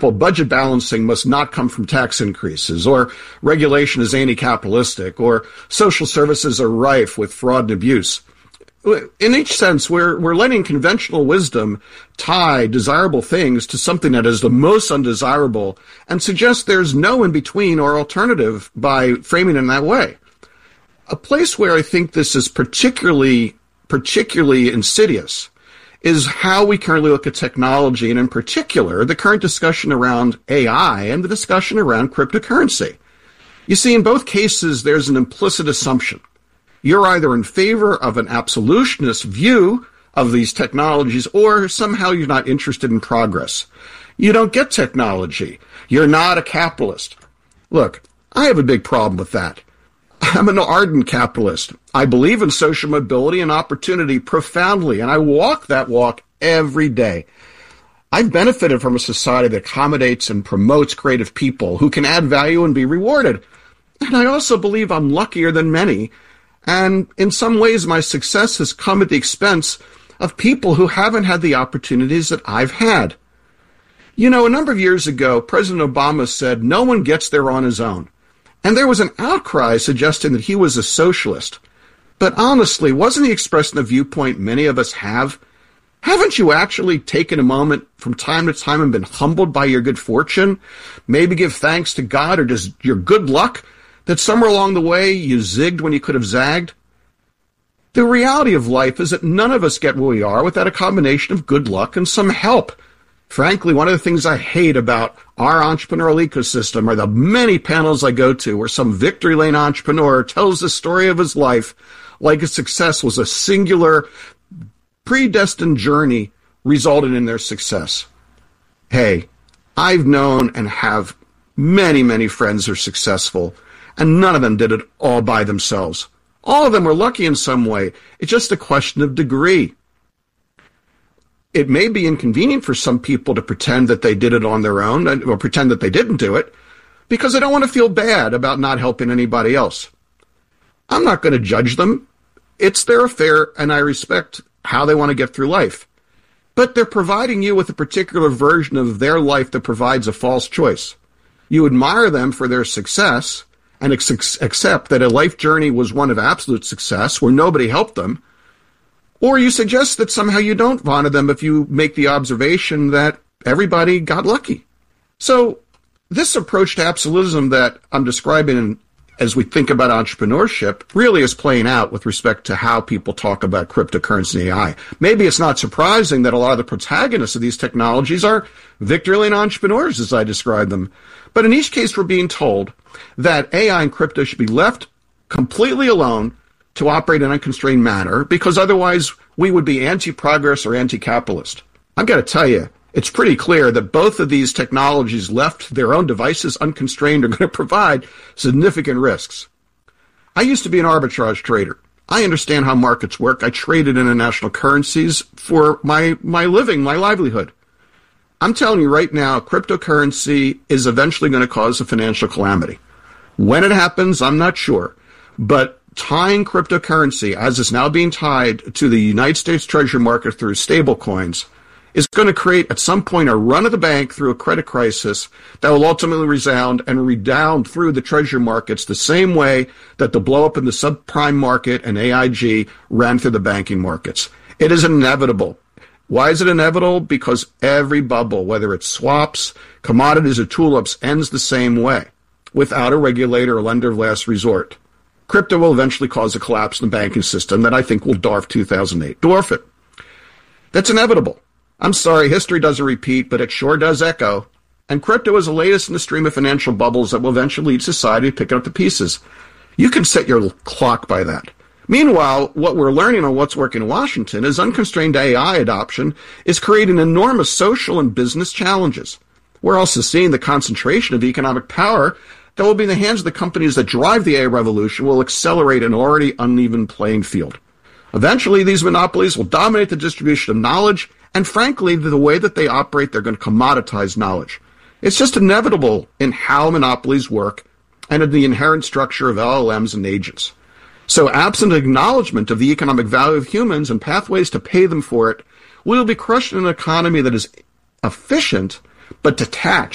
example, budget balancing must not come from tax increases, or regulation is anti-capitalistic, or social services are rife with fraud and abuse. In each sense, we're letting conventional wisdom tie desirable things to something that is the most undesirable and suggest there's no in-between or alternative by framing it in that way. A place where I think this is particularly insidious is how we currently look at technology, and in particular, the current discussion around AI and the discussion around cryptocurrency. You see, in both cases, there's an implicit assumption. You're either in favor of an absolutionist view of these technologies, or somehow you're not interested in progress. You don't get technology. You're not a capitalist. Look, I have a big problem with that. I'm an ardent capitalist. I believe in social mobility and opportunity profoundly, and I walk that walk every day. I've benefited from a society that accommodates and promotes creative people who can add value and be rewarded. And I also believe I'm luckier than many, and in some ways my success has come at the expense of people who haven't had the opportunities that I've had. You know, a number of years ago, President Obama said no one gets there on his own. And there was an outcry suggesting that he was a socialist. But honestly, wasn't he expressing the viewpoint many of us have? Haven't you actually taken a moment from time to time and been humbled by your good fortune? Maybe give thanks to God or just your good luck that somewhere along the way you zigged when you could have zagged? The reality of life is that none of us get where we are without a combination of good luck and some help. Frankly, one of the things I hate about our entrepreneurial ecosystem are the many panels I go to where some victory lane entrepreneur tells the story of his life like his success was a singular, predestined journey resulting in their success. Hey, I've known and have many, many friends who are successful, and none of them did it all by themselves. All of them were lucky in some way. It's just a question of degree. It may be inconvenient for some people to pretend that they did it on their own or pretend that they didn't do it because they don't want to feel bad about not helping anybody else. I'm not going to judge them. It's their affair, and I respect how they want to get through life. But they're providing you with a particular version of their life that provides a false choice. You admire them for their success and accept that a life journey was one of absolute success where nobody helped them, or you suggest that somehow you don't honor them if you make the observation that everybody got lucky. So this approach to absolutism that I'm describing as we think about entrepreneurship really is playing out with respect to how people talk about cryptocurrency and AI. Maybe it's not surprising that a lot of the protagonists of these technologies are victory lane entrepreneurs, as I describe them. But in each case, we're being told that AI and crypto should be left completely alone to operate in an unconstrained manner, because otherwise we would be anti-progress or anti-capitalist. I've got to tell you, it's pretty clear that both of these technologies left to their own devices unconstrained are going to provide significant risks. I used to be an arbitrage trader. I understand how markets work. I traded international currencies for my living, my livelihood. I'm telling you right now, cryptocurrency is eventually going to cause a financial calamity. When it happens, I'm not sure. But tying cryptocurrency, as it's now being tied to the United States Treasury market through stablecoins, is going to create at some point a run of the bank through a credit crisis that will ultimately redound through the treasury markets the same way that the blow up in the subprime market and AIG ran through the banking markets. It is inevitable. Why is it inevitable? Because every bubble, whether it's swaps, commodities, or tulips, ends the same way, without a regulator or lender of last resort. Crypto will eventually cause a collapse in the banking system that I think will dwarf 2008. Dwarf it. That's inevitable. I'm sorry, history doesn't repeat, but it sure does echo. And crypto is the latest in the stream of financial bubbles that will eventually lead society to pick up the pieces. You can set your clock by that. Meanwhile, what we're learning on what's working in Washington is unconstrained AI adoption is creating enormous social and business challenges. We're also seeing the concentration of economic power that will be in the hands of the companies that drive the AI revolution will accelerate an already uneven playing field. Eventually, these monopolies will dominate the distribution of knowledge, and frankly, the way that they operate, they're going to commoditize knowledge. It's just inevitable in how monopolies work and in the inherent structure of LLMs and agents. So absent acknowledgement of the economic value of humans and pathways to pay them for it, we will be crushed in an economy that is efficient but detached